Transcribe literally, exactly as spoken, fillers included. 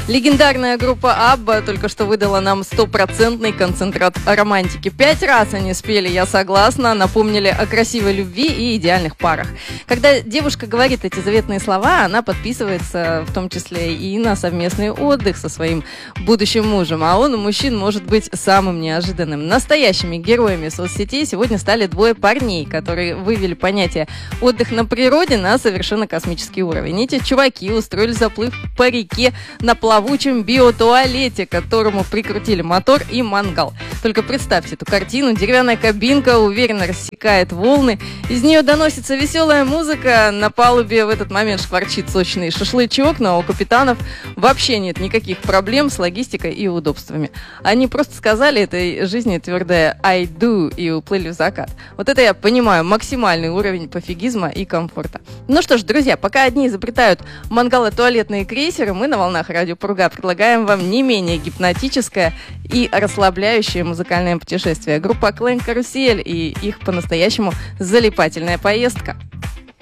Легендарная группа Абба только что выдала нам стопроцентный концентрат романтики. Пять раз они спели «Я согласна», напомнили о красивой любви и идеальных парах. Когда девушка говорит эти заветные слова, она подписывается в том числе и на совместный отдых со своим будущим мужем. А он у мужчин может быть самым неожиданным. Настоящими героями соцсетей сегодня стали двое парней, которые вывели понятие «отдых на природе» на совершенно космический уровень. Эти чуваки устроили заплыв по реке на плавучем биотуалете, к которому прикрутили мотор и мангал. Только представьте эту картину. Деревянная кабинка уверенно рассекает волны. Из нее доносится веселая музыка. На палубе в этот момент шкварчит сочный шашлычок, но у капитанов вообще нет никаких проблем с логистикой и удобствами. Они просто сказали этой жизни твердое «I do» и уплыли в закат. Вот это я понимаю, максимальный уровень пофигизма и комфорта. Ну что ж, друзья, пока одни изобретают мангало-туалетные крейсеры, мы на волнах Радио Пурга предлагаем вам не менее гипнотическое и расслабляющее музыкальное путешествие. Группа Клэн Карусель и их по-настоящему залипательная поездка.